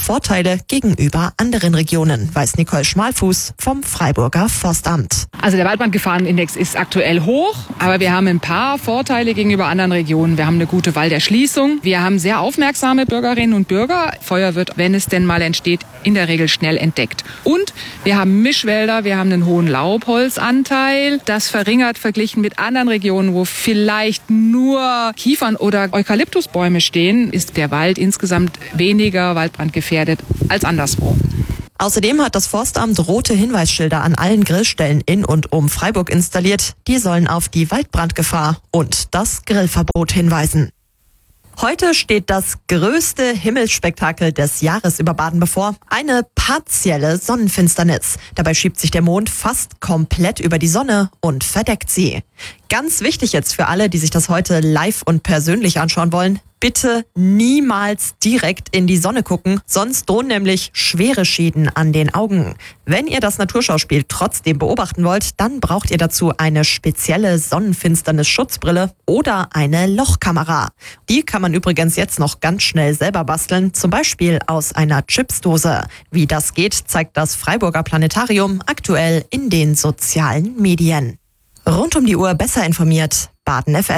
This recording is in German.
Vorteile gegenüber anderen Regionen, weiß Nicole Schmalfuß vom Freiburger Forstamt. Also der Waldbrandgefahrenindex ist aktuell hoch, aber wir haben ein paar Vorteile gegenüber anderen Regionen. Wir haben eine gute Walderschließung, wir haben sehr aufmerksame Bürgerinnen und Bürger. Feuer wird, wenn es denn mal entsteht, in der Regel schnell entdeckt. Und wir haben Mischwälder, wir haben einen hohen Laubholzanteil. Das verringert verglichen mit anderen Regionen, wo vielleicht nur Kiefern oder Eukalyptusbäume stehen, ist der Wald insgesamt weniger waldbrandgefährdet als anderswo. Außerdem hat das Forstamt rote Hinweisschilder an allen Grillstellen in und um Freiburg installiert. Die sollen auf die Waldbrandgefahr und das Grillverbot hinweisen. Heute steht das größte Himmelsspektakel des Jahres über Baden bevor. Eine partielle Sonnenfinsternis. Dabei schiebt sich der Mond fast komplett über die Sonne und verdeckt sie. Ganz wichtig jetzt für alle, die sich das heute live und persönlich anschauen wollen: Bitte niemals direkt in die Sonne gucken, sonst drohen nämlich schwere Schäden an den Augen. Wenn ihr das Naturschauspiel trotzdem beobachten wollt, dann braucht ihr dazu eine spezielle Sonnenfinsternis-Schutzbrille oder eine Lochkamera. Die kann man übrigens jetzt noch ganz schnell selber basteln, zum Beispiel aus einer Chipsdose. Wie das geht, zeigt das Freiburger Planetarium aktuell in den sozialen Medien. Rund um die Uhr besser informiert, Baden FM.